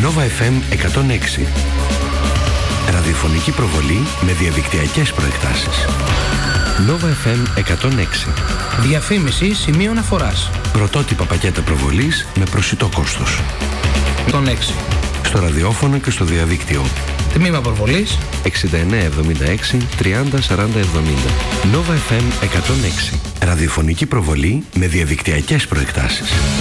Nova FM 106. Ραδιοφωνική προβολή με διαδικτυακές προεκτάσεις. Nova FM 106. Διαφήμιση σημείο αναφοράς. Πρωτότυπα πακέτα προβολής με προσιτό κόστος. 106. Στο ραδιόφωνο και στο διαδίκτυο. Τμήμα προβολής 6976 30 40 70. Nova FM 106. Ραδιοφωνική προβολή με διαδικτυακές προεκτάσεις.